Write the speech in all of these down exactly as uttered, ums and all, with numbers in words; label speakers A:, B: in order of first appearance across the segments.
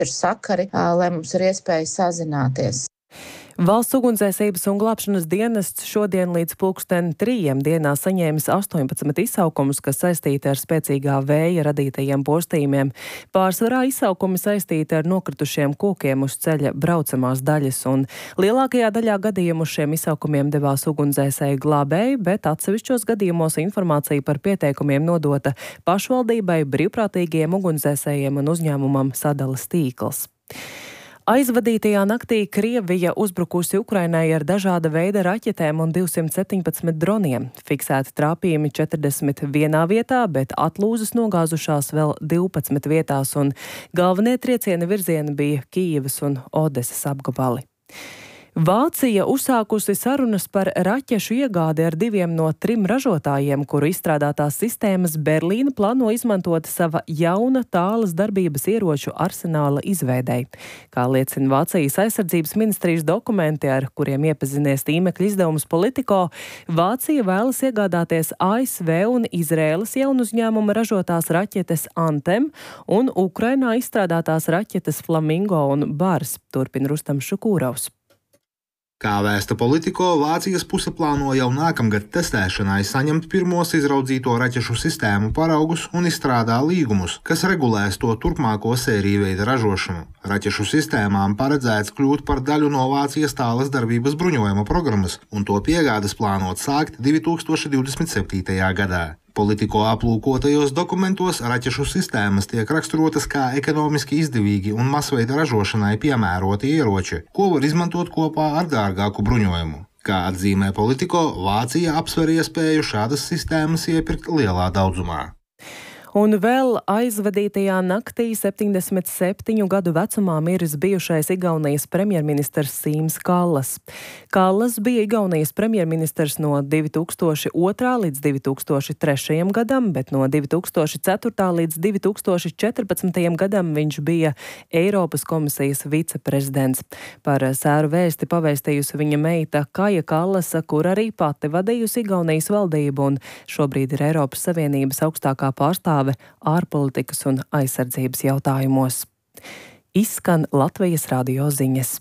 A: ir sakari, lai mums ir iespēja sazināties.
B: Valsts ugunsdzēsības un glābšanas dienests šodien līdz pulksten trījiem dienā saņēmis astoņpadsmit izsaukumus, kas saistīti ar spēcīgā vēja radītajiem postījumiem. Pārsvarā izsaukumi saistīti ar nokritušiem kokiem uz ceļa braucamās daļas, un lielākajā daļā gadījumu šiem izsaukumiem devās ugunsdzēsēju glābēji, bet atsevišķos gadījumos informācija par pieteikumiem nodota pašvaldībai, brīvprātīgiem ugunsdzēsējiem un uzņēmumam Sadalas tīkls. Aizvadītajā naktī Krievija uzbrukusi Ukrainai ar dažāda veida raķetēm un divsimt septiņpadsmit droniem. Fiksēti trāpījumi četrdesmit vienā vietā, bet atlūzas nogāzušās vēl divpadsmit vietās, un galvenie trieciena virzieni bija Kijivas un Odesas apgabali. Vācija uzsākusi sarunas par raķešu iegādi ar diviem no trim ražotājiem, kuru izstrādātās sistēmas Berlīna plāno izmantot sava jauna tālas darbības ieroču arsenāla izveidei. Kā liecina Vācijas aizsardzības ministrijas dokumenti, ar kuriem iepazinies tīmekļa izdevums Politico, Vācija vēlas iegādāties A S V un Izraēlas jaunu uzņēmuma ražotās raķetes Anthem un Ukrainā izstrādātās raķetes Flamingo un Bars, turpina Rustams Šukūrovs.
C: Kā vēsta Politico, Vācijas puse plāno jau nākamgad testēšanai saņemt pirmos izraudzīto raķešu sistēmu paraugus un izstrādā līgumus, kas regulēs to turpmāko sēriju veida ražošanu. Raķešu sistēmām paredzēts kļūt par daļu no Vācijas tālas darbības bruņojuma programmas, un to piegādes plānot sākt divi tūkstoši divdesmit septītajā gadā. Politico aplūkotajos dokumentos raķešu sistēmas tiek raksturotas kā ekonomiski izdevīgi un masveida ražošanai piemēroti ieroči, ko var izmantot kopā ar dārgāku bruņojumu. Kā atzīmē Politico, Vācija apsver iespēju šādas sistēmas iepirkt lielā daudzumā.
B: Un vēl aizvadītajā naktī septiņdesmit septiņu gadu vecumā miris bijušais Igaunijas premjerministrs Sīms Kallas. Kallas bija Igaunijas premjerministrs no divi tūkstoši otrā līdz divi tūkstoši trešajam gadam, bet no divi tūkstoši ceturtā līdz divi tūkstoši četrpadsmitajam gadam viņš bija Eiropas komisijas viceprezidents. Par sēru vēsti pavēstījusi viņa meita Kaja Kallasa, kur arī pati vadījusi Igaunijas valdību un šobrīd ir Eiropas Savienības augstākā pārstāve ārpolitikas un aizsardzības jautājumos. Izskan Latvijas radio ziņas.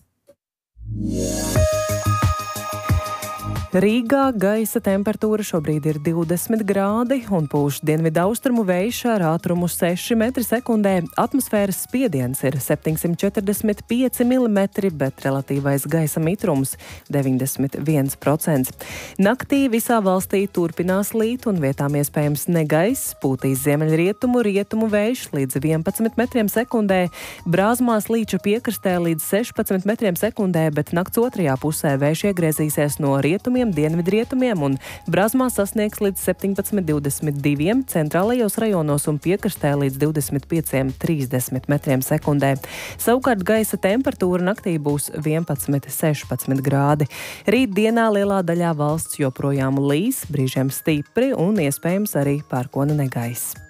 B: Rīgā gaisa temperatūra šobrīd ir divdesmit grādi un pūš dienvidaustrumu vējš ar ātrumu seši metri sekundē. Atmosfēras spiediens ir septiņsimt četrdesmit pieci milimetri, bet relatīvais gaisa mitrums deviņdesmit viens procents. Naktī visā valstī turpinās līt un vietām iespējams negaiss, pūtīs ziemeļrietumu, rietumu vējš līdz vienpadsmit metriem sekundē, Brāzmās līča piekrastē līdz sešpadsmit metriem sekundē, bet nakts otrajā pusē vējš iegriezīsies no rietumiem, dienvidrietumiem un Brāzmā sasniegs līdz septiņpadsmit divdesmit divi, centrālajos rajonos un piekrastē līdz divdesmit pieci trīsdesmit metriem sekundē. Savukārt gaisa temperatūra naktī būs vienpadsmit sešpadsmit grādi. Rīt dienā lielā daļā valsts joprojām līs, brīžiem stipri un iespējams arī pērkona negaiss.